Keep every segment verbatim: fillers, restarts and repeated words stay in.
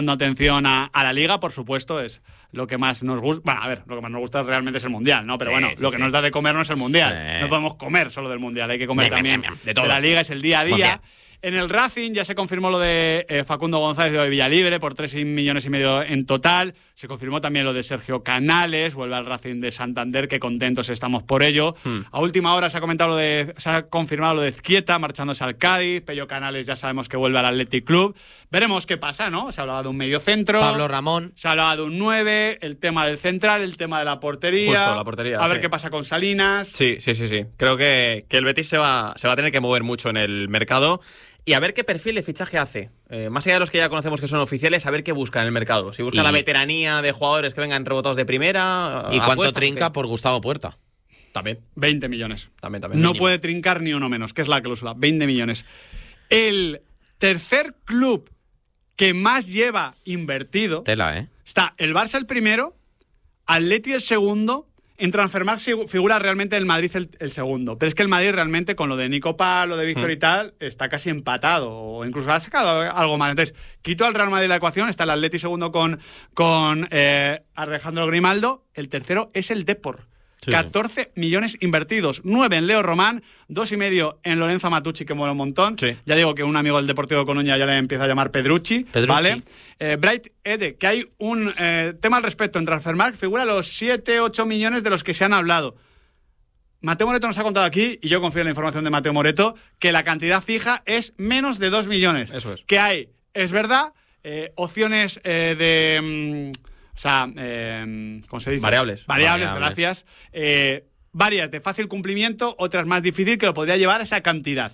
atención a, a la Liga, por supuesto, es lo que más nos gusta. Bueno, a ver, lo que más nos gusta realmente es el Mundial, ¿no? Pero sí, bueno, sí, lo que sí. nos da de comer no es el Mundial. Sí. No podemos comer solo del Mundial, hay que comer bien, también bien, bien, de, todo. de la Liga, es el día a día. En el Racing ya se confirmó lo de eh, Facundo González de Villalibre por tres millones y medio en total. Se confirmó también lo de Sergio Canales, vuelve al Racing de Santander, que contentos estamos por ello. Hmm. A última hora se ha comentado lo de, se ha confirmado lo de Zquieta, marchándose al Cádiz. Pello Canales ya sabemos que vuelve al Athletic Club. Veremos qué pasa, ¿no? Se hablaba de un medio centro. Pablo Ramón. Se hablaba de un nueve, el tema del central, el tema de la portería. Justo, la portería. A ver sí. qué pasa con Salinas. Sí, sí, sí, sí. Creo que, que el Betis se va, se va a tener que mover mucho en el mercado. Y a ver qué perfil de fichaje hace. Eh, más allá de los que ya conocemos que son oficiales, a ver qué busca en el mercado. Si busca y... la veteranía de jugadores que vengan rebotados de primera. ¿Y cuánto trinca por Gustavo Puerta? También. veinte millones. También, también. No mínimo. puede trincar ni uno menos, que es la cláusula. veinte millones. El tercer club que más lleva invertido. Tela, ¿eh? Está el Barça el primero, Atleti el segundo. En Transfermarkt figura realmente el Madrid el, el segundo. Pero es que el Madrid realmente, con lo de Nico Paz, lo de Víctor mm. y tal, está casi empatado. O incluso ha sacado algo mal. Entonces, quito al Real Madrid de la ecuación. Está el Atleti segundo con, con eh, Alejandro Grimaldo. El tercero es el Depor. Sí. catorce millones invertidos. nueve en Leo Román. dos y medio en Lorenzo Matucci, que mola un montón. Sí. Ya digo que un amigo del Deportivo de Coruña ya le empieza a llamar Pedrucci. Pedrucci. ¿Vale? Eh, Bright Ede, que hay un eh, tema al respecto en Transfermarkt, figura los siete, ocho millones de los que se han hablado. Mateo Moreto nos ha contado aquí, y yo confío en la información de Mateo Moreto, que la cantidad fija es menos de dos millones. Eso es. Que hay, es verdad, eh, opciones eh, de... Mmm, o sea, eh, ¿cómo se dice? Variables. Variables, Variables. gracias. Eh, varias de fácil cumplimiento, otras más difícil, que lo podría llevar a esa cantidad.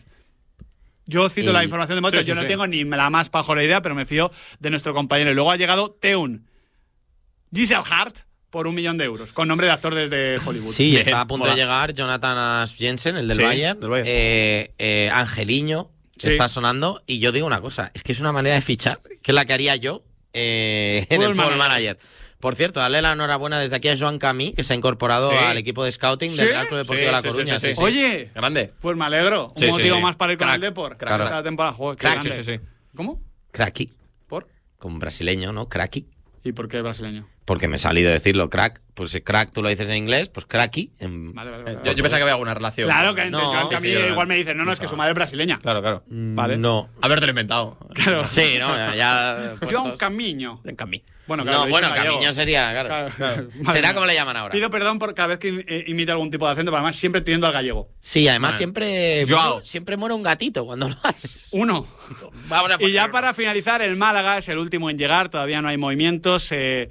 Yo cito y... la información de Moreto, sí, sí, yo no sí. tengo ni la más pajora idea, pero me fío de nuestro compañero. Y luego ha llegado Teun Giselle Hart por un millón de euros, con nombre de actor desde Hollywood. Sí, Bien, está a punto mola. de llegar Jonathan As Jensen, el del sí, Bayern, del Bayern. Eh, eh, Angeliño, que sí. está sonando. Y yo digo una cosa, es que es una manera de fichar, que es la que haría yo eh, en el Football Manager. Por cierto, darle la enhorabuena desde aquí a Joan Camí, que se ha incorporado sí. al equipo de scouting ¿Sí? del Real Club Deportivo sí, de La sí, Coruña. sí, sí, sí. Oye, grande. Pues me alegro. Un sí, motivo sí, sí. más para ir con Crack. el Depor. Claro. Cada temporada. Joder, Crack, sí, sí, sí. ¿Cómo? Cracky. ¿Por? Como brasileño, ¿no? Cracky. ¿Y por qué brasileño? Porque me he salido de decirlo, crack. Pues si crack tú lo dices en inglés, pues cracky. En... Vale, vale, vale, Yo, yo pensaba que había alguna relación. Claro, que, no, que, que a mí sí, sí, igual me dicen, no, no, es que su madre es brasileña. Claro, claro. Vale. No. Haberte lo inventado. Claro. Sí, no, ya... ya John Camiño. En Camí. Bueno, claro, no, bueno, Camiño sería, claro. Claro, claro. Será como le llaman ahora. Pido perdón por cada vez que eh, imite algún tipo de acento, pero además siempre tiendo al gallego. Sí, además Vale. siempre Joao. siempre muere un gatito cuando lo haces. Uno. Vamos a Y ya ponerlo. para finalizar, el Málaga es el último en llegar, todavía no hay movimientos. Eh,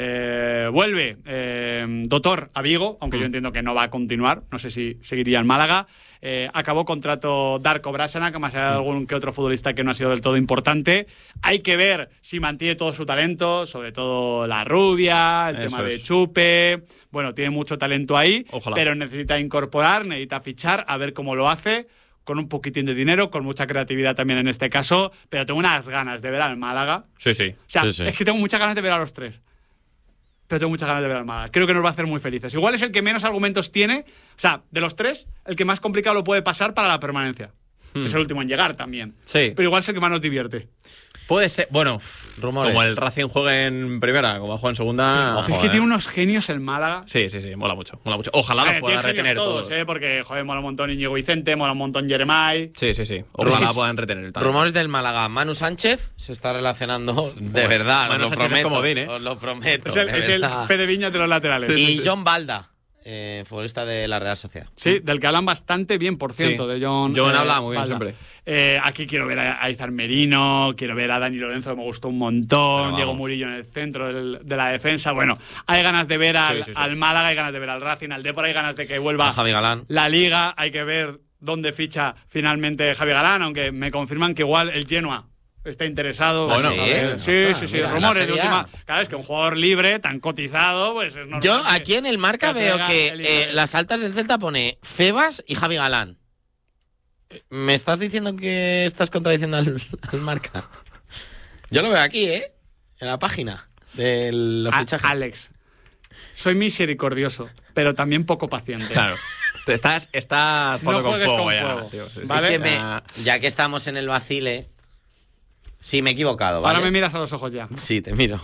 eh, vuelve eh, Doctor a Vigo, aunque mm. yo entiendo que no va a continuar, no sé si seguiría en Málaga. Eh, acabó contrato Darko Brasana, que más allá de algún que otro futbolista que no ha sido del todo importante. Hay que ver si mantiene todo su talento, sobre todo la rubia, el Eso tema de es. Chupe. Bueno, tiene mucho talento ahí, Ojalá. pero necesita incorporar, necesita fichar, a ver cómo lo hace, con un poquitín de dinero, con mucha creatividad también en este caso, pero tengo unas ganas de ver al Málaga. Sí, sí. O sea, Sí, sí. es que tengo muchas ganas de ver a los tres. Pero tengo muchas ganas de ver al Málaga. Creo que nos va a hacer muy felices. Igual es el que menos argumentos tiene. O sea, de los tres, el que más complicado lo puede pasar para la permanencia. Hmm. Es el último en llegar también. Sí. Pero igual es el que más nos divierte. Puede ser. Bueno, Rumores. como el Racing juega en primera, como juega en segunda. Es que tiene unos genios el Málaga. Sí, sí, sí. Mola mucho. Mola mucho. Ojalá A los ver, puedan tiene retener genios todos. todos, ¿eh? Porque, joder, mola un montón Íñigo Vicente, mola un montón Jeremai. Sí, sí, sí. Ojalá Rumores. puedan retener el talento. Rumores del Málaga. Manu Sánchez se está relacionando de Bueno, verdad, Manu os lo Sánchez es prometo. como Vin, ¿eh? Os lo prometo. Es el, de es el verdad. Fede Viñas de los laterales. Y Sí, sí. John Balda, eh, futbolista de la Real Sociedad. Sí, del que hablan bastante bien, por cierto, Sí. de John. John eh, habla muy bien Balda. siempre. Eh, aquí quiero ver a, a Izar Merino, quiero ver a Dani Lorenzo, que me gustó un montón, Pero Diego vamos. Murillo en el centro del- de la defensa. Bueno, hay ganas de ver al, Sí, sí, sí. al Málaga, hay ganas de ver al Racing, al Depor, hay ganas de que vuelva A Javi Galán. la Liga, hay que ver dónde ficha finalmente Javi Galán, aunque me confirman que igual el Genoa está interesado. Bueno, Vamos a sí, ver. ¿eh? sí, Ostras, sí, sí, mira, rumores la de Serie última. A. Cada vez que un jugador libre, tan cotizado, pues es normal. Yo que- aquí en el marca que veo tenga que el eh, interés. las altas del Celta pone Febas y Javi Galán. ¿Me estás diciendo que estás contradiciendo al, al marca? Yo lo veo aquí, ¿eh? En la página de los A- fichajes. Alex, soy misericordioso, pero también poco paciente. Claro. Te estás, estás No foto con juegues fuego con ya, fuego. tío. Sí, sí. ¿Vale? Es que me- Ah, ya que estamos en el vacile, Sí, me he equivocado, ¿vale? Ahora me miras a los ojos ya. Sí, te miro.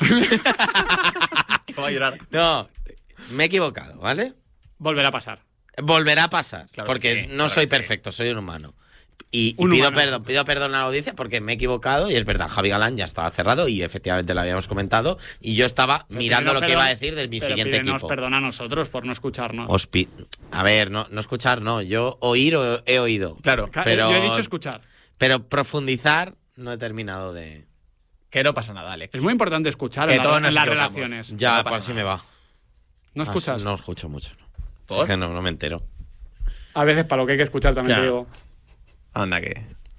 Que va a llorar. No, me he equivocado, ¿vale? Volverá a pasar. Volverá a pasar, Claro porque sí, no claro soy sí. perfecto, soy un humano. Y, y Un pido humano. perdón, pido perdón a la audiencia porque me he equivocado y es verdad, Javi Galán ya estaba cerrado y efectivamente lo habíamos comentado y yo estaba Pero mirando pídenos lo que perdón, iba a decir del mi pero siguiente pídenos equipo. perdón a nosotros por no escucharnos. Os pi- a ver, no, no escuchar, no. Yo oír o he oído. Claro, Ca- pero- Yo he dicho escuchar. Pero profundizar no he terminado de... Que no pasa nada, Alex. Es muy importante escuchar Que en, la- todos nos en las equivocamos. relaciones. Ya, No pasa pues así nada. me va. ¿No escuchas? No escucho mucho. No. ¿Por? Es que no, no me entero. A veces para lo que hay que escuchar también Ya. te digo. Anda que...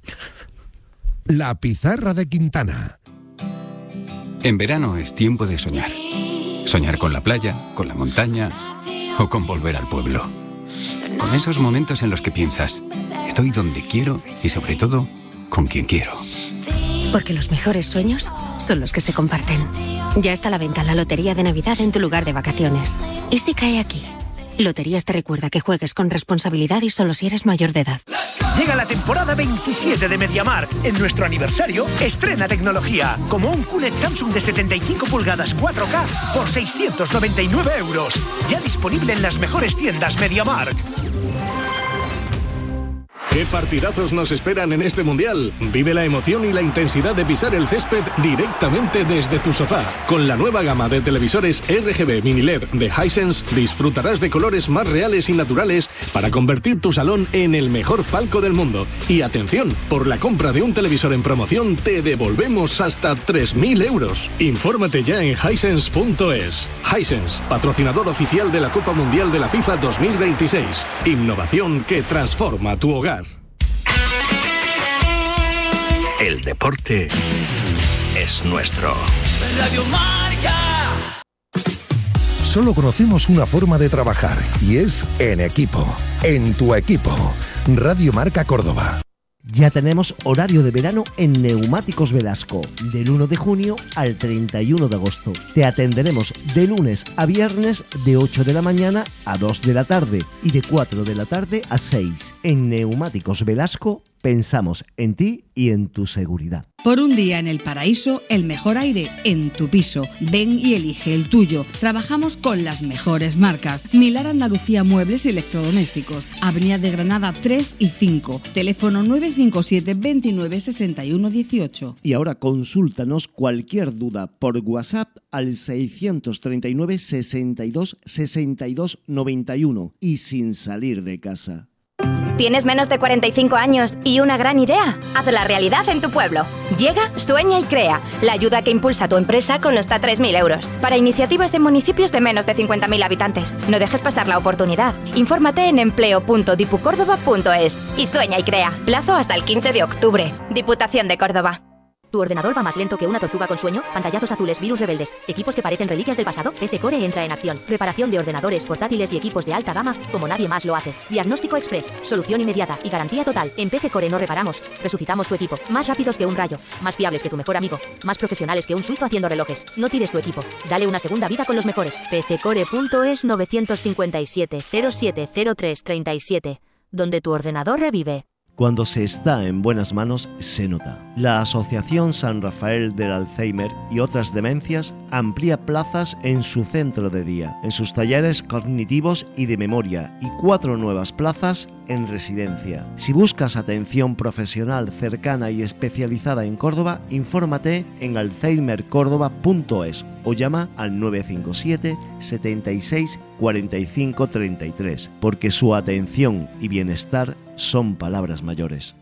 La pizarra de Quintana. En verano es tiempo de soñar. Soñar con la playa, con la montaña o con volver al pueblo. Con esos momentos en los que piensas, estoy donde quiero y sobre todo, con quien quiero. Porque los mejores sueños son los que se comparten. Ya está a la venta la Lotería de Navidad en tu lugar de vacaciones. ¿Y si cae aquí? Loterías te recuerda que juegues con responsabilidad y solo si eres mayor de edad. Llega la temporada veintisiete de MediaMarkt. En nuestro aniversario, estrena tecnología, como un Q L E D Samsung de setenta y cinco pulgadas cuatro K por seiscientos noventa y nueve euros. Ya disponible en las mejores tiendas MediaMarkt. ¿Qué partidazos nos esperan en este Mundial? Vive la emoción y la intensidad de pisar el césped directamente desde tu sofá. Con la nueva gama de televisores R G B Mini L E D de Hisense disfrutarás de colores más reales y naturales para convertir tu salón en el mejor palco del mundo. Y atención, por la compra de un televisor en promoción te devolvemos hasta tres mil euros. Infórmate ya en hisense punto es. Hisense, patrocinador oficial de la Copa Mundial de la FIFA dos mil veintiséis. Innovación que transforma tu hogar. El deporte es nuestro. Radio Marca. Solo conocemos una forma de trabajar y es en equipo. En tu equipo. Radio Marca Córdoba. Ya tenemos horario de verano en Neumáticos Velasco, del uno de junio al treinta y uno de agosto. Te atenderemos de lunes a viernes de ocho de la mañana a dos de la tarde y de cuatro de la tarde a seis. En Neumáticos Velasco pensamos en ti y en tu seguridad. Por un día en el paraíso, el mejor aire en tu piso. Ven y elige el tuyo. Trabajamos con las mejores marcas. Milar Andalucía Muebles y Electrodomésticos. Avenida de Granada tres y cinco. Teléfono nueve cinco siete, veintinueve, sesenta y uno, dieciocho. Y ahora consúltanos cualquier duda por WhatsApp al seiscientos treinta y nueve, sesenta y dos, sesenta y dos, noventa y uno y sin salir de casa. ¿Tienes menos de cuarenta y cinco años y una gran idea? Hazla realidad en tu pueblo. Llega, sueña y crea. La ayuda que impulsa tu empresa con hasta tres mil euros. Para iniciativas de municipios de menos de cincuenta mil habitantes. No dejes pasar la oportunidad. Infórmate en empleo punto dipucórdoba punto es y sueña y crea. Plazo hasta el quince de octubre. Diputación de Córdoba. ¿Tu ordenador va más lento que una tortuga con sueño? Pantallazos azules, virus rebeldes, equipos que parecen reliquias del pasado. P C Core entra en acción. Reparación de ordenadores, portátiles y equipos de alta gama como nadie más lo hace. Diagnóstico express, solución inmediata y garantía total. En P C Core no reparamos, resucitamos tu equipo. Más rápidos que un rayo, más fiables que tu mejor amigo, más profesionales que un suizo haciendo relojes. No tires tu equipo, dale una segunda vida con los mejores. P C Core punto es nueve cinco siete, cero siete cero tres, tres siete, donde tu ordenador revive. Cuando se está en buenas manos, se nota. La Asociación San Rafael del Alzheimer y otras demencias amplía plazas en su centro de día, en sus talleres cognitivos y de memoria, y cuatro nuevas plazas en residencia. Si buscas atención profesional cercana y especializada en Córdoba, infórmate en alzheimer córdoba punto es o llama al nueve cinco siete, setenta y seis, cuarenta y cinco, treinta y tres, porque su atención y bienestar son palabras mayores.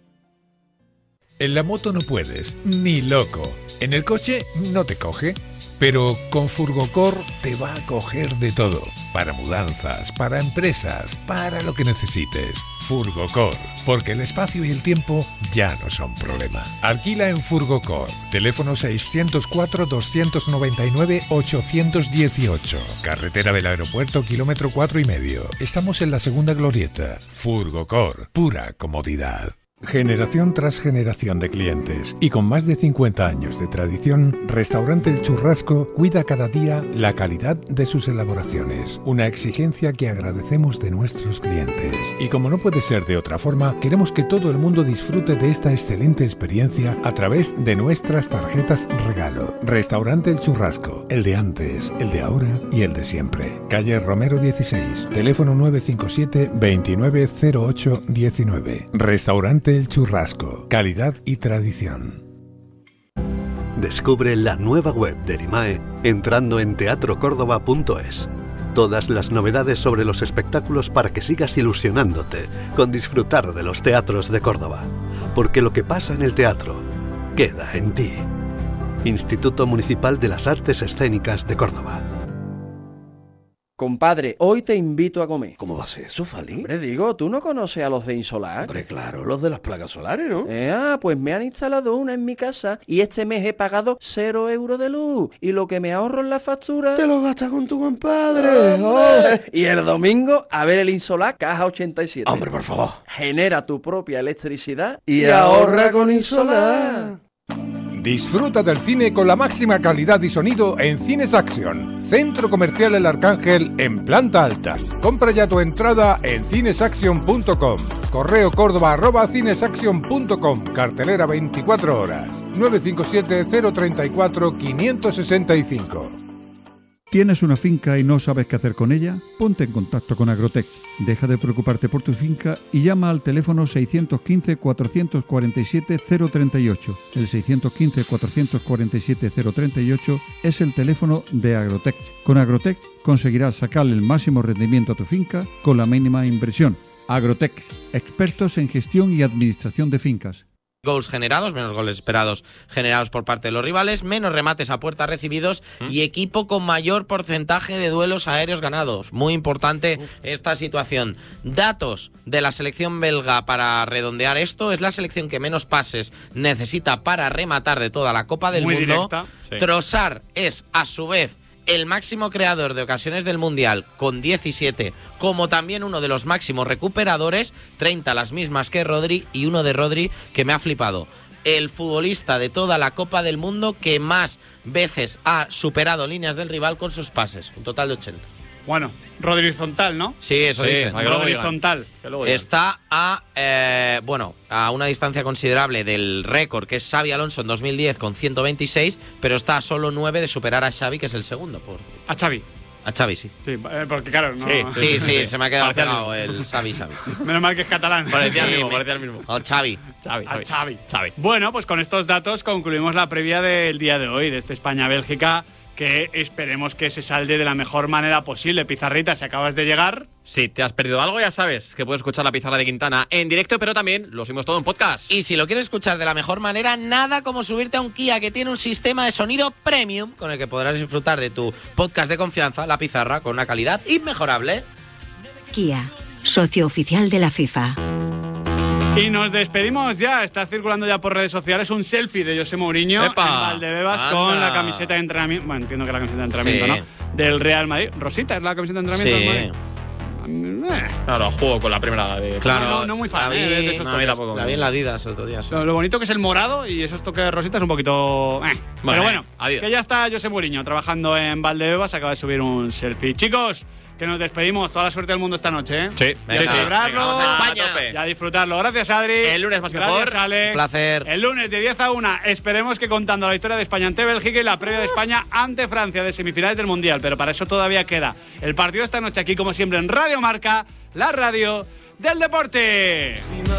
En la moto no puedes, ni loco. En el coche no te coge. Pero con Furgocor te va a coger de todo. Para mudanzas, para empresas, para lo que necesites. Furgocor, porque el espacio y el tiempo ya no son problema. Alquila en Furgocor. Teléfono seiscientos cuatro, doscientos noventa y nueve, ochocientos dieciocho. Carretera del Aeropuerto, kilómetro cuatro y medio. Estamos en la segunda glorieta. Furgocor, pura comodidad. Generación tras generación de clientes y con más de cincuenta años de tradición, Restaurante El Churrasco cuida cada día la calidad de sus elaboraciones, una exigencia que agradecemos de nuestros clientes. Y como no puede ser de otra forma, queremos que todo el mundo disfrute de esta excelente experiencia a través de nuestras tarjetas regalo. Restaurante El Churrasco, el de antes, el de ahora y el de siempre. Calle Romero dieciséis, teléfono nueve cinco siete, veintinueve cero ocho diecinueve. Restaurante El Churrasco, calidad y tradición. Descubre la nueva web del I M A E entrando en teatro córdoba punto es. Todas las novedades sobre los espectáculos para que sigas ilusionándote con disfrutar de los teatros de Córdoba. Porque lo que pasa en el teatro queda en ti. Instituto Municipal de las Artes Escénicas de Córdoba. Compadre, hoy te invito a comer. ¿Cómo va a ser eso, Fali? Hombre, digo, ¿tú no conoces a los de Insolar? Hombre, claro, los de las placas solares, ¿no? Eh, ah, pues me han instalado una en mi casa y este mes he pagado cero euros de luz. Y lo que me ahorro en la factura... ¡Te lo gastas con tu compadre! ¡Oh! Y el domingo, a ver el Insolar Caja ochenta y siete. ¡Hombre, por favor! Genera tu propia electricidad y, y ahorra con Insolar. Disfruta del cine con la máxima calidad y sonido en Cines Action, Centro Comercial El Arcángel en planta alta. Compra ya tu entrada en cinesaction punto com. Correo córdoba arroba cinesaction punto com. Cartelera veinticuatro horas. nueve cinco siete, cero tres cuatro, cinco seis cinco. ¿Tienes una finca y no sabes qué hacer con ella? Ponte en contacto con Agrotech. Deja de preocuparte por tu finca y llama al teléfono seiscientos quince, cuatrocientos cuarenta y siete, cero treinta y ocho. El seiscientos quince, cuatrocientos cuarenta y siete, cero treinta y ocho es el teléfono de Agrotech. Con Agrotech conseguirás sacarle el máximo rendimiento a tu finca con la mínima inversión. Agrotech, expertos en gestión y administración de fincas. Goals generados, menos goles esperados generados por parte de los rivales, menos remates a puerta recibidos ¿Mm? y equipo con mayor porcentaje de duelos aéreos ganados. Muy importante uh. esta situación. Datos de la selección belga para redondear esto. Es la selección que menos pases necesita para rematar de toda la Copa del Muy Mundo. Directa, sí. Trossard es, a su vez, el máximo creador de ocasiones del Mundial con diecisiete, como también uno de los máximos recuperadores, treinta, las mismas que Rodri, y uno de Rodri que me ha flipado. El futbolista de toda la Copa del Mundo que más veces ha superado líneas del rival con sus pases, un total de ochenta. Bueno, Rodri horizontal, ¿no? Sí, eso sí, dicen. Rodri horizontal. Está a eh, bueno a una distancia considerable del récord, que es Xavi Alonso en dos mil diez con ciento veintiséis, pero está a solo nueve de superar a Xavi, que es el segundo. Por... A Xavi. A Xavi, sí. Sí, porque claro, no... Sí, sí, sí, sí, se me ha quedado pegado el Xavi, Xavi. Menos mal que es catalán. Parecía sí, el mismo, me... parecía el mismo. Al Xavi. Xavi, Xavi. Xavi. Xavi. Bueno, pues con estos datos concluimos la previa del día de hoy, de este España-Bélgica, que esperemos que se salde de la mejor manera posible. Pizarrita, si acabas de llegar... Si te has perdido algo, ya sabes que puedes escuchar la pizarra de Quintana en directo, pero también lo subimos todo en podcast. Y si lo quieres escuchar de la mejor manera, nada como subirte a un Kia, que tiene un sistema de sonido premium con el que podrás disfrutar de tu podcast de confianza, la pizarra, con una calidad inmejorable. Kia, socio oficial de la FIFA. Y nos despedimos ya. Está circulando ya por redes sociales un selfie de José Mourinho ¡Epa! en Valdebebas Anda. con la camiseta de entrenamiento. Bueno, entiendo que la camiseta de entrenamiento, Sí. ¿no? Del Real Madrid. Rosita es la camiseta de entrenamiento Sí. del Madrid. Eh. Claro, juego con la primera de... Claro, No, no muy fan, la vi, eh, de esos no, toques. tampoco, la vi en la Adidas el otro día. Sí. Lo, lo bonito que es el morado y esos toques rositas es un poquito... Eh. Pero bueno, adiós. que ya está José Mourinho trabajando en Valdebebas. Acaba de subir un selfie. Chicos, que nos despedimos. Toda la suerte del mundo esta noche, ¿eh? Sí, Y a celebrarlo. vamos a España. Y a disfrutarlo. Gracias, Adri. El lunes más Gracias, mejor. Alex. Un placer. El lunes de diez a una. Esperemos que contando la victoria de España ante Bélgica y la previa de España ante Francia de semifinales del Mundial. Pero para eso todavía queda el partido esta noche aquí, como siempre, en Radio Marca, la radio del deporte.